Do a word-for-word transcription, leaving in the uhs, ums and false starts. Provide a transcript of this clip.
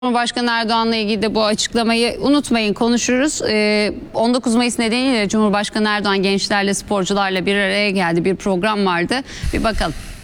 Cumhurbaşkanı Erdoğan'la ilgili de bu açıklamayı unutmayın, konuşuruz. Ee, on dokuz Mayıs nedeniyle Cumhurbaşkanı Erdoğan gençlerle, sporcularla bir araya geldi. Bir program vardı. Bir bakalım.